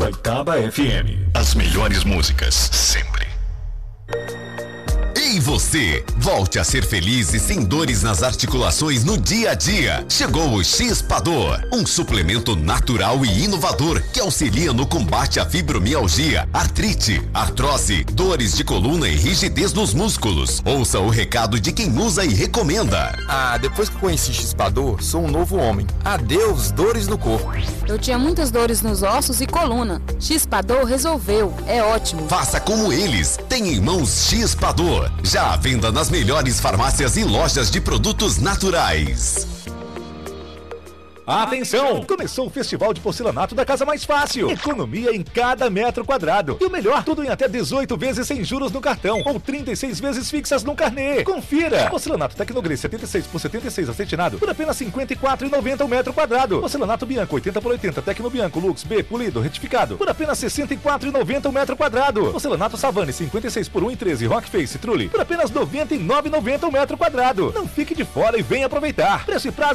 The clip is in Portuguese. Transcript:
Jaboticaba FM. As melhores músicas, sempre. E você, volte a ser feliz e sem dores nas articulações no dia a dia. Chegou o X-Pador, um suplemento natural e inovador que auxilia no combate à fibromialgia, artrite, artrose, dores de coluna e rigidez nos músculos. Ouça o recado de quem usa e recomenda. Depois que conheci X-Pador, sou um novo homem. Adeus dores no corpo. Eu tinha muitas dores nos ossos e coluna. X-Pador resolveu, é ótimo. Faça como eles, tem em mãos X-Pador. Já à venda nas melhores farmácias e lojas de produtos naturais. Atenção! Começou o Festival de Porcelanato da Casa Mais Fácil. Economia em cada metro quadrado. E o melhor, tudo em até 18 vezes sem juros no cartão ou 36 vezes fixas no carnê. Confira! Porcelanato Tecnogris 76 por 76 acetinado por apenas R$ 54,90 o metro quadrado. Porcelanato Bianco 80 por 80 Tecno Bianco Lux B polido retificado por apenas R$ 64,90 o metro quadrado. Porcelanato Savane 56 por 1,13 Rock Face Trulli por apenas R$ 99,90 o metro quadrado. Não fique de fora e venha aproveitar. Preço e prazo